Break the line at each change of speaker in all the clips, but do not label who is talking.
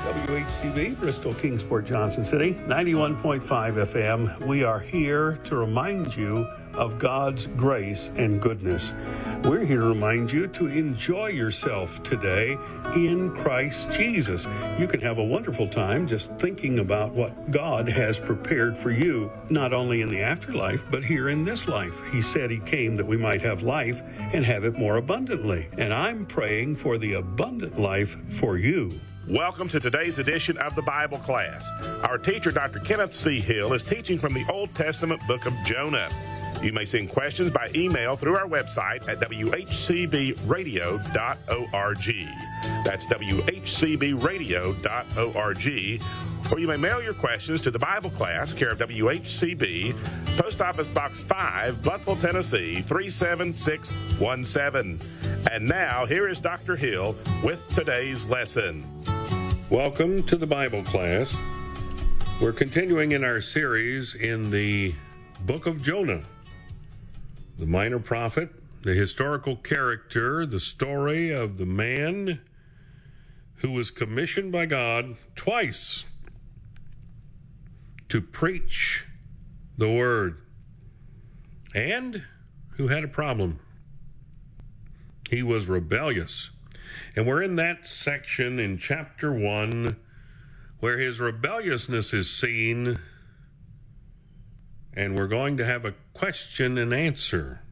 WHCB, Bristol, Kingsport, Johnson City, 91.5 FM. We are here to remind you of God's grace and goodness. We're here to remind you to enjoy yourself today in Christ Jesus. You can have a wonderful time just thinking about what God has prepared for you, not only in the afterlife, but here in this life. He said He came that we might have life and have it more abundantly. And I'm praying for the abundant life for you.
Welcome to today's edition of the Bible class. Our teacher, Dr. Kenneth C. Hill, is teaching from the Old Testament book of Jonah. You may send questions by email through our website at whcbradio.org. That's whcbradio.org. Or you may mail your questions to the Bible class, care of WHCB, Post Office Box 5, Bluffville, Tennessee, 37617. And now, here is Dr. Hill with today's lesson.
Welcome to the Bible class. We're continuing in our series in the book of Jonah, the minor prophet, the historical character, the story of the man who was commissioned by God twice to preach the word, and who had a problem. He was rebellious. And we're in that section in chapter 1 where his rebelliousness is seen, and we're going to have a question and answer.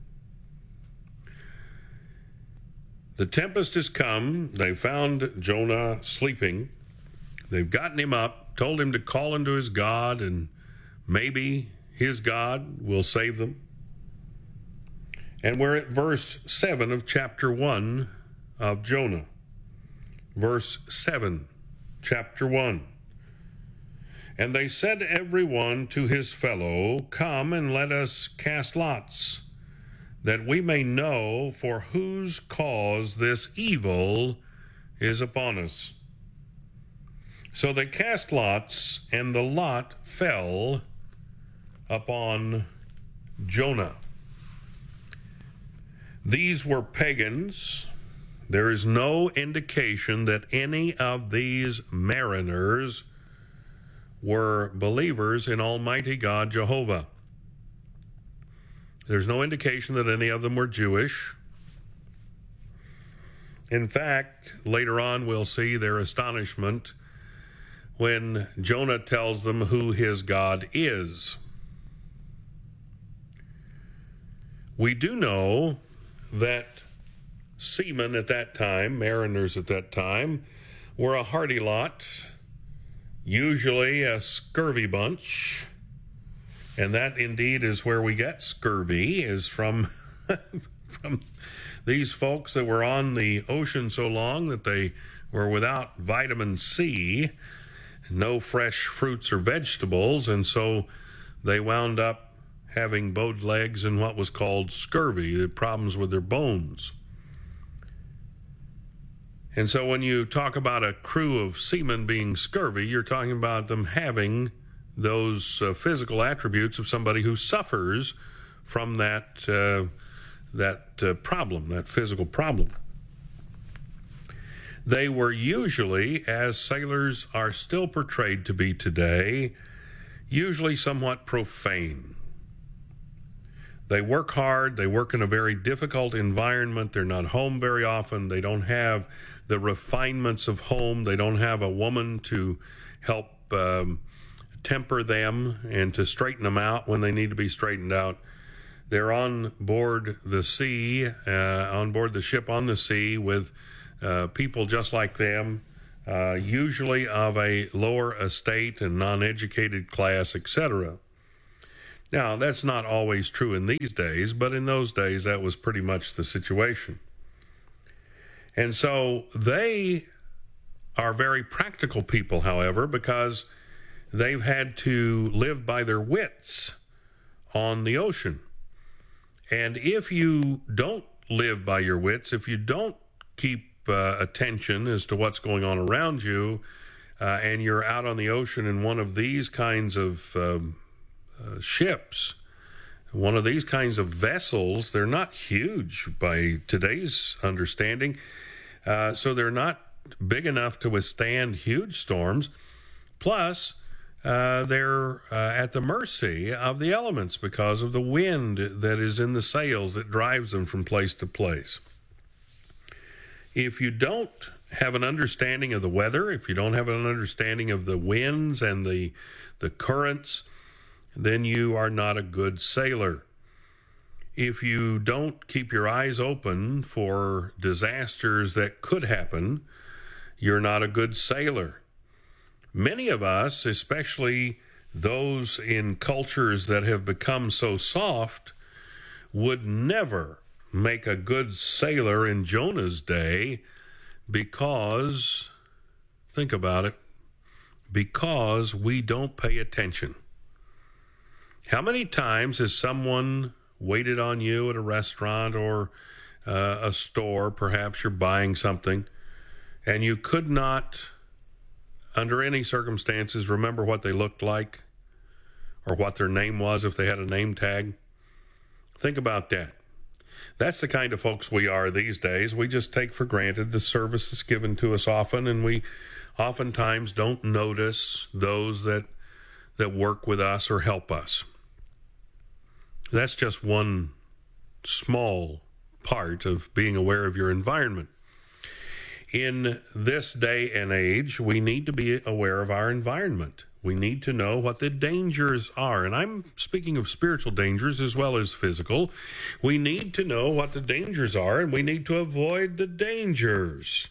The tempest has come. They found Jonah sleeping. They've gotten him up, told him to call unto his God, and maybe his God will save them. And we're at verse 7 of chapter 1 of Jonah. Verse 7, chapter 1. And they said every one to his fellow, Come and let us cast lots, that we may know for whose cause this evil is upon us. So they cast lots, and the lot fell upon Jonah. These were pagans. There is no indication that any of these mariners were believers in Almighty God Jehovah. There's no indication that any of them were Jewish. In fact, later on we'll see their astonishment when Jonah tells them who his God is. We do know that seamen at that time, mariners at that time, were a hardy lot, usually a scurvy bunch, and that indeed is where we get scurvy, is from from these folks that were on the ocean so long that they were without vitamin C, no fresh fruits or vegetables, and so they wound up having bowed legs and what was called scurvy, the problems with their bones. And so when you talk about a crew of seamen being scurvy, you're talking about them having those physical attributes of somebody who suffers from that problem, that physical problem. They were usually, as sailors are still portrayed to be today, usually somewhat profane. They work hard. They work in a very difficult environment. They're not home very often. They don't have the refinements of home. They don't have a woman to help temper them and to straighten them out when they need to be straightened out. They're on board the sea, on board the ship on the sea with people just like them, usually of a lower estate and non-educated class, etc. Now, that's not always true in these days, but in those days that was pretty much the situation. And so they are very practical people, however, because they've had to live by their wits on the ocean. And if you don't live by your wits, if you don't keep attention as to what's going on around you, and you're out on the ocean in one of these kinds of ships, one of these kinds of vessels, they're not huge by today's understanding, so they're not big enough to withstand huge storms. Plus, they're at the mercy of the elements because of the wind that is in the sails that drives them from place to place. If you don't have an understanding of the weather, if you don't have an understanding of the winds and the currents, then you are not a good sailor. If you don't keep your eyes open for disasters that could happen, you're not a good sailor. Many of us, especially those in cultures that have become so soft, would never make a good sailor in Jonah's day because, think about it, because we don't pay attention. How many times has someone waited on you at a restaurant or a store, perhaps you're buying something, and you could not, under any circumstances, remember what they looked like or what their name was if they had a name tag? Think about that. That's the kind of folks we are these days. We just take for granted the service that's given to us often, and we oftentimes don't notice those that work with us or help us. That's just one small part of being aware of your environment. In this day and age, we need to be aware of our environment. We need to know what the dangers are. And I'm speaking of spiritual dangers as well as physical. We need to know what the dangers are, and we need to avoid the dangers.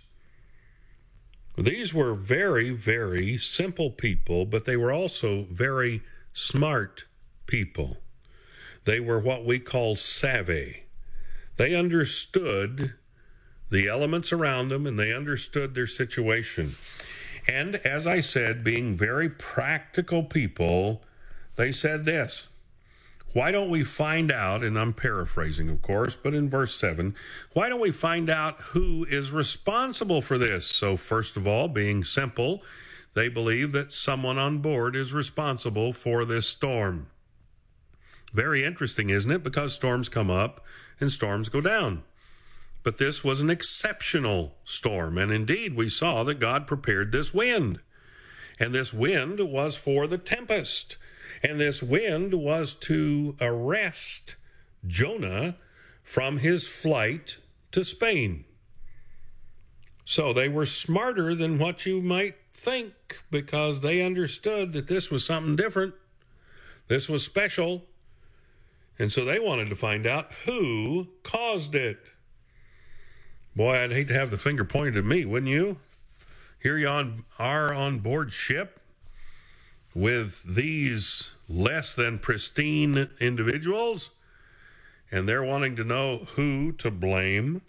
These were very, very simple people, but they were also very smart people. They were what we call savvy. They understood the elements around them, and they understood their situation. And as I said, being very practical people, they said this: why don't we find out, and I'm paraphrasing, of course, but in verse 7, why don't we find out who is responsible for this? So first of all, being simple, they believe that someone on board is responsible for this storm. Very interesting, isn't it? Because storms come up and storms go down. But this was an exceptional storm, and indeed we saw that God prepared this wind. And this wind was for the tempest. And this wind was to arrest Jonah from his flight to Spain. So they were smarter than what you might think, because they understood that this was something different. This was special. And so they wanted to find out who caused it. Boy, I'd hate to have the finger pointed at me, wouldn't you? Here you are on board ship with these less than pristine individuals, and they're wanting to know who to blame.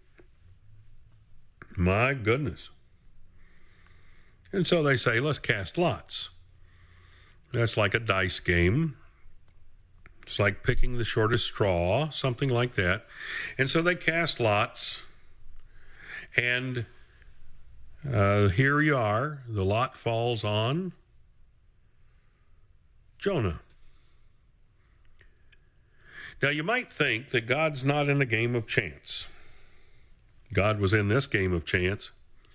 My goodness. And so they say, let's cast lots. That's like a dice game. It's like picking the shortest straw, something like that. And so they cast lots. And here you are. The lot falls on Jonah. Now, you might think that God's not in a game of chance. God was in this game of chance.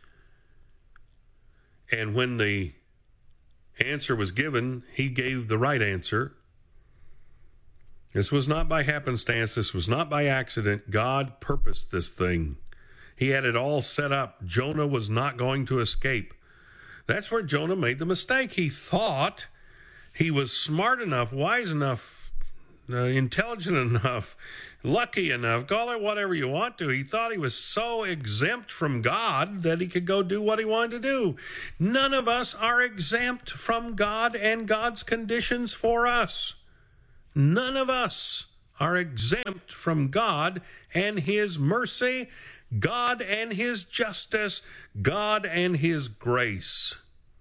And when the answer was given, he gave the right answer. This was not by happenstance. This was not by accident. God purposed this thing. He had it all set up. Jonah was not going to escape. That's where Jonah made the mistake. He thought he was smart enough, wise enough, intelligent enough, lucky enough, call it whatever you want to. He thought he was so exempt from God that he could go do what he wanted to do. None of us are exempt from God and God's conditions for us. None of us are exempt from God and his mercy, God and his justice, God and his grace.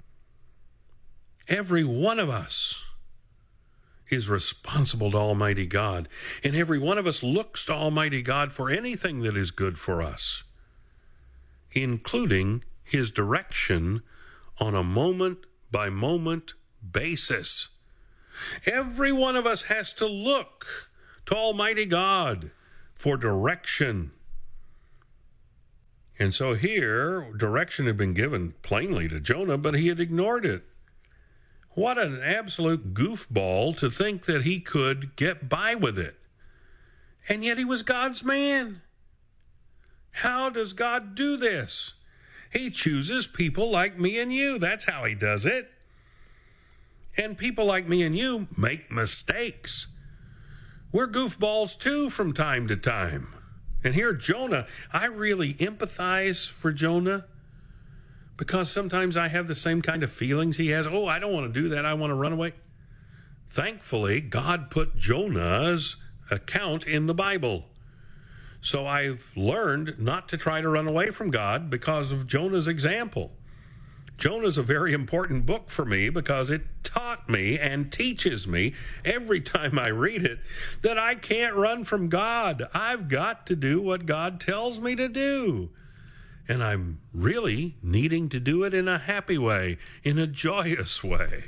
Every one of us is responsible to Almighty God, and every one of us looks to Almighty God for anything that is good for us, including his direction on a moment-by-moment basis. Every one of us has to look to Almighty God for direction. And so here, direction had been given plainly to Jonah, but he had ignored it. What an absolute goofball to think that he could get by with it. And yet he was God's man. How does God do this? He chooses people like me and you. That's how he does it. And people like me and you make mistakes. We're goofballs too from time to time. And here Jonah, I really empathize for Jonah because sometimes I have the same kind of feelings he has. Oh, I don't want to do that. I want to run away. Thankfully, God put Jonah's account in the Bible. So I've learned not to try to run away from God because of Jonah's example. Jonah's a very important book for me because it taught me and teaches me every time I read it that I can't run from God. I've got to do what God tells me to do. And I'm really needing to do it in a happy way, in a joyous way.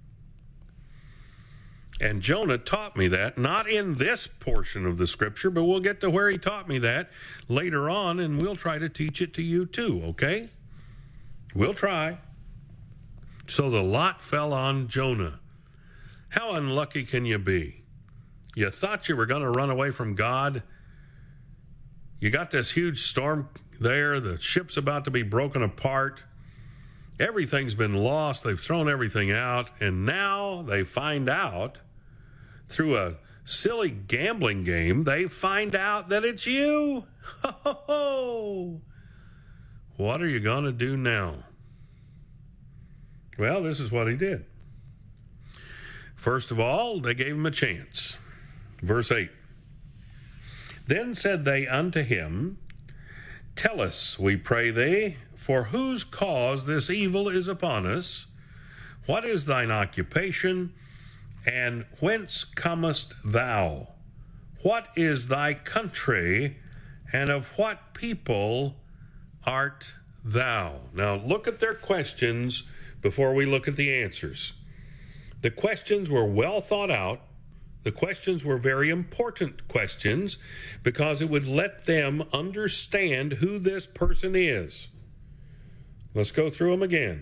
And Jonah taught me that, not in this portion of the scripture, but we'll get to where he taught me that later on, and we'll try to teach it to you too, okay? We'll try. So the lot fell on Jonah. How unlucky can you be? You thought you were going to run away from God. You got this huge storm there. The ship's about to be broken apart. Everything's been lost. They've thrown everything out. And now they find out, through a silly gambling game, they find out that it's you. Ho, ho, ho. What are you going to do now? Well, this is what he did. First of all, they gave him a chance. Verse 8. Then said they unto him, Tell us, we pray thee, for whose cause this evil is upon us? What is thine occupation? And whence comest thou? What is thy country? And of what people art thou? Now look at their questions before we look at the answers. The questions were well thought out. The questions were very important questions because it would let them understand who this person is. Let's go through them again.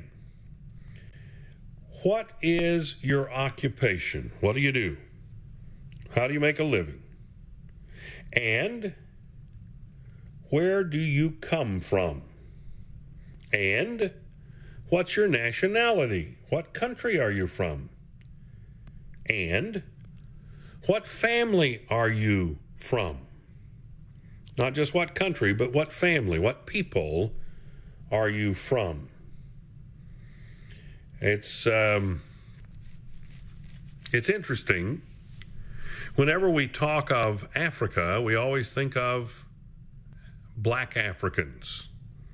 What is your occupation? What do you do? How do you make a living? And where do you come from? And what's your nationality? What country are you from? And what family are you from? Not just what country, but what family, what people are you from? It's interesting. Whenever we talk of Africa, we always think of black Africans.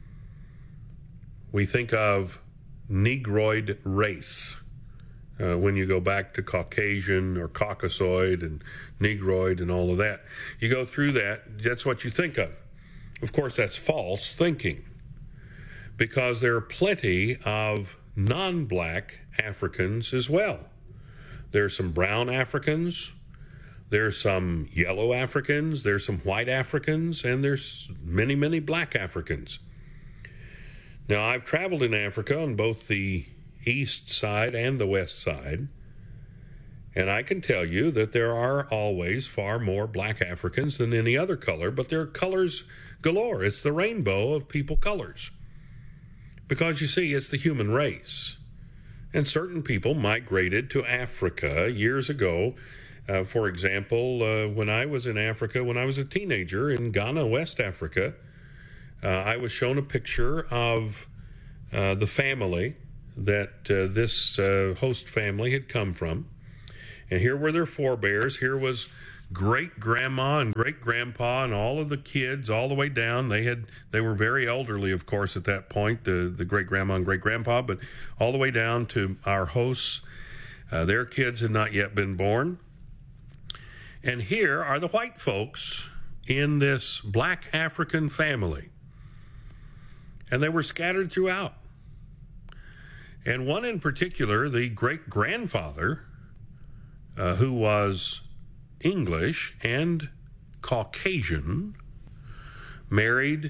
We think of Negroid race. When you go back to Caucasian or Caucasoid and Negroid and all of that, you go through that, that's what you think of. Of course, that's false thinking because there are plenty of non-black Africans as well. There's some brown Africans, there's some yellow Africans, there's some white Africans, and there's many, many black Africans. Now, I've traveled in Africa on both the east side and the west side, and I can tell you that there are always far more black Africans than any other color, but there are colors galore. It's the rainbow of people colors. Because you see, it's the human race. And certain people migrated to Africa years ago. For example, when I was in Africa, when I was a teenager in Ghana, West Africa, I was shown a picture of the family that this host family had come from. And here were their forebears. Here was great-grandma and great-grandpa and all of the kids all the way down. They were very elderly, of course, at that point, the great-grandma and great-grandpa, but all the way down to our hosts. Their kids had not yet been born. And here are the white folks in this black African family. And they were scattered throughout. And one in particular, the great-grandfather, who was English and Caucasian, married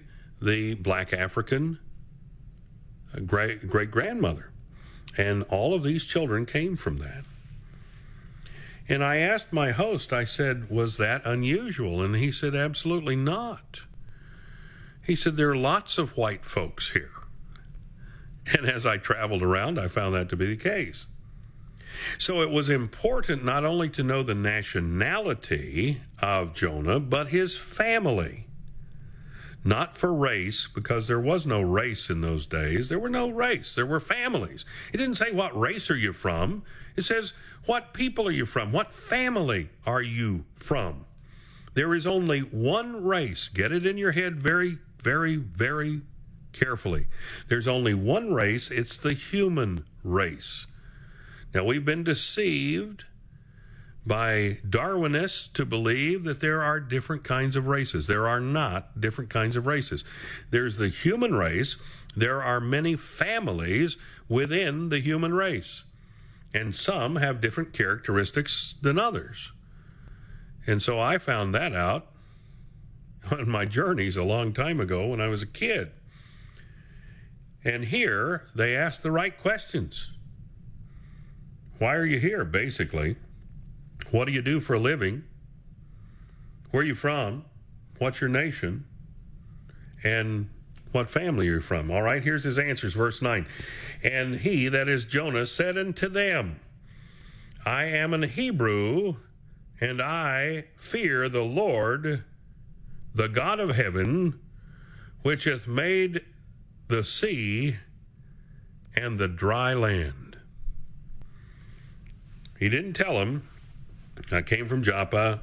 the black African great-grandmother. And all of these children came from that. And I asked my host, I said, was that unusual? And he said, absolutely not. He said, there are lots of white folks here. And as I traveled around, I found that to be the case. So it was important not only to know the nationality of Jonah, but his family. Not for race, because there was no race in those days. There were no race. There were families. It didn't say, what race are you from? It says, what people are you from? What family are you from? There is only one race. Get it in your head very, very, very carefully. There's only one race. It's the human race. Now, we've been deceived by Darwinists to believe that there are different kinds of races. There are not different kinds of races. There's the human race. There are many families within the human race, and some have different characteristics than others. And so I found that out on my journeys a long time ago when I was a kid. And here they ask the right questions. Why are you here, basically? What do you do for a living? Where are you from? What's your nation? And what family are you from? All right, here's his answers, verse 9. And he, that is Jonah, said unto them, I am an Hebrew, and I fear the Lord, the God of heaven, which hath made the sea and the dry land. He didn't tell him, I came from Joppa.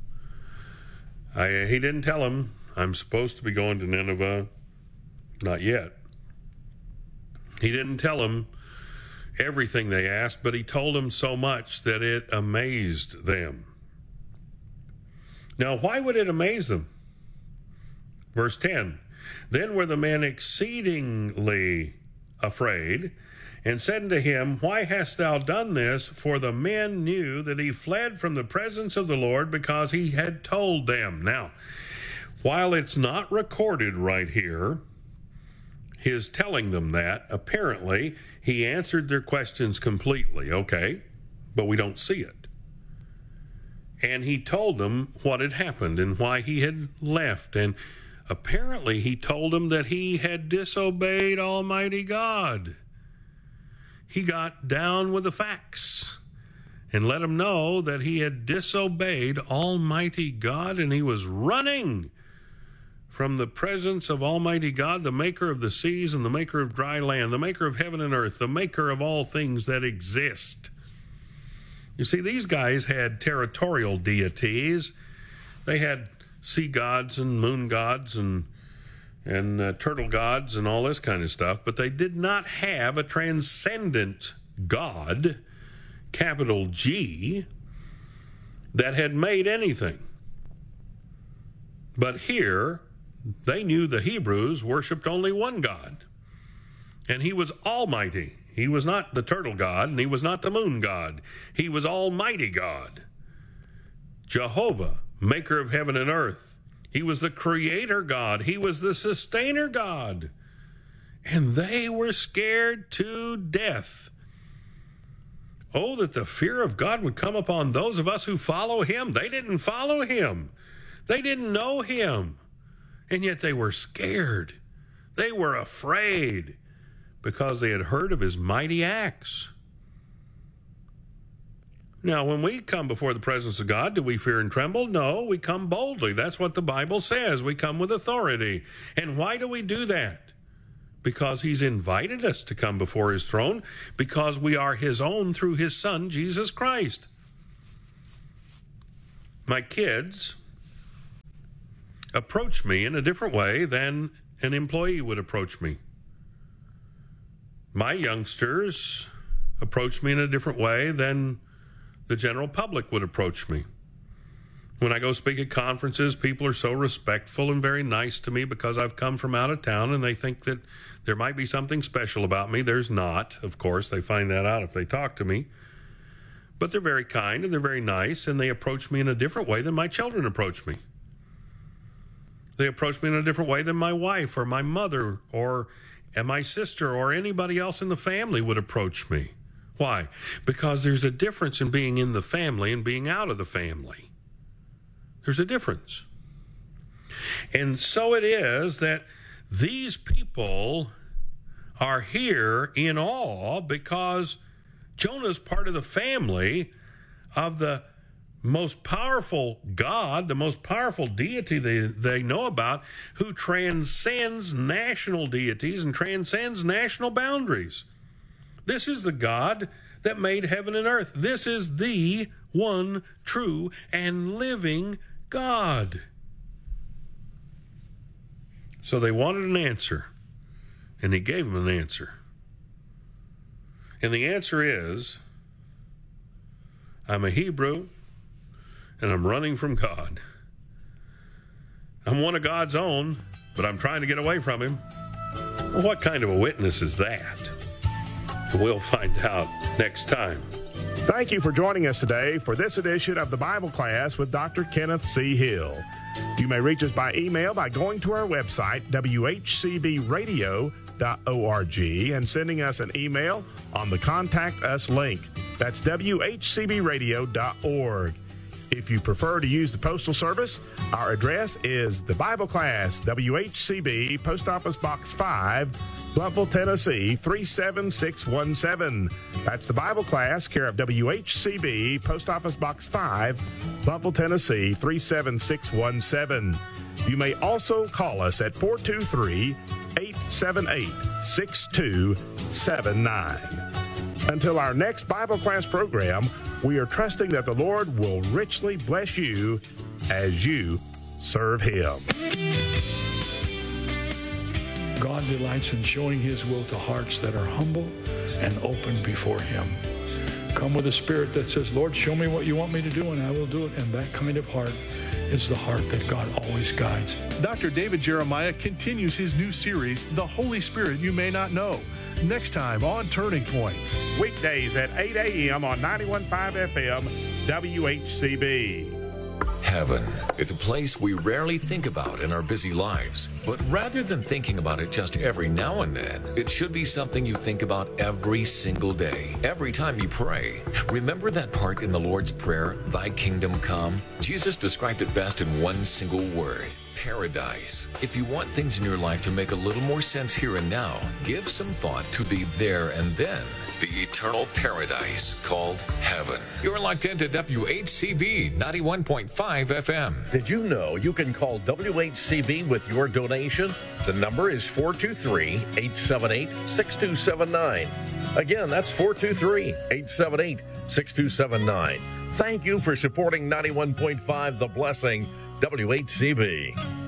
He didn't tell him, I'm supposed to be going to Nineveh. Not yet. He didn't tell him everything they asked, but he told them so much that it amazed them. Now, why would it amaze them? Verse 10, Then were the men exceedingly afraid, and said unto him, Why hast thou done this? For the men knew that he fled from the presence of the Lord, because he had told them. Now, while it's not recorded right here, his telling them that, apparently he answered their questions completely, okay, but we don't see it. And he told them what had happened and why he had left, and apparently he told them that he had disobeyed Almighty God. He got down with the facts and let them know that he had disobeyed Almighty God, and he was running from the presence of Almighty God, the maker of the seas and the maker of dry land, the maker of heaven and earth, the maker of all things that exist. You see, these guys had territorial deities. They had sea gods and moon gods and turtle gods and all this kind of stuff, but they did not have a transcendent God, capital G, that had made anything. But here, they knew the Hebrews worshiped only one God, and he was almighty. He was not the turtle god, and he was not the moon god. He was Almighty God, Jehovah, maker of heaven and earth. He was the creator God. He was the sustainer God. And they were scared to death. Oh, that the fear of God would come upon those of us who follow him. They didn't follow him. They didn't know him. And yet they were scared. They were afraid because they had heard of his mighty acts. Now, when we come before the presence of God, do we fear and tremble? No, we come boldly. That's what the Bible says. We come with authority. And why do we do that? Because he's invited us to come before his throne, because we are his own through his Son, Jesus Christ. My kids approach me in a different way than an employee would approach me. My youngsters approach me in a different way than the general public would approach me. When I go speak at conferences, people are so respectful and very nice to me because I've come from out of town, and they think that there might be something special about me. There's not, of course. They find that out if they talk to me. But they're very kind and they're very nice, and they approach me in a different way than my children approach me. They approach me in a different way than my wife or my mother or my sister or anybody else in the family would approach me. Why? Because there's a difference in being in the family and being out of the family. There's a difference. And so it is that these people are here in awe because Jonah's part of the family of the most powerful God, the most powerful deity they know about, who transcends national deities and transcends national boundaries. This is the God that made heaven and earth. This is the one true and living God. So they wanted an answer, and he gave them an answer. And the answer is, I'm a Hebrew, and I'm running from God. I'm one of God's own, but I'm trying to get away from him. Well, what kind of a witness is that? We'll find out next time.
Thank you for joining us today for this edition of the Bible Class with Dr. Kenneth C. Hill. You may reach us by email by going to our website, whcbradio.org, and sending us an email on the Contact Us link. That's whcbradio.org. If you prefer to use the postal service, our address is the Bible Class, WHCB, Post Office Box 5, Blountville, Tennessee, 37617. That's the Bible Class, care of WHCB, Post Office Box 5, Blountville, Tennessee, 37617. You may also call us at 423-878-6279. Until our next Bible Class program, we are trusting that the Lord will richly bless you as you serve him.
God delights in showing his will to hearts that are humble and open before him. Come with a spirit that says, Lord, show me what you want me to do, and I will do it. And that kind of heart is the heart that God always guides.
Dr. David Jeremiah continues his new series, The Holy Spirit You May Not Know, next time on Turning Point.
Weekdays at 8 a.m. on 91.5 FM, WHCB.
Heaven. It's a place we rarely think about in our busy lives. But rather than thinking about it just every now and then, it should be something you think about every single day, every time you pray. Remember that part in the Lord's Prayer, Thy Kingdom Come? Jesus described it best in one single word: paradise. If you want things in your life to make a little more sense here and now, give some thought to the there and then, the eternal paradise called heaven. You're locked into WHCB 91.5 FM.
Did you know you can call WHCB with your donation? The number is 423-878-6279. Again, that's 423-878-6279. Thank you for supporting 91.5 The Blessing, WHCB.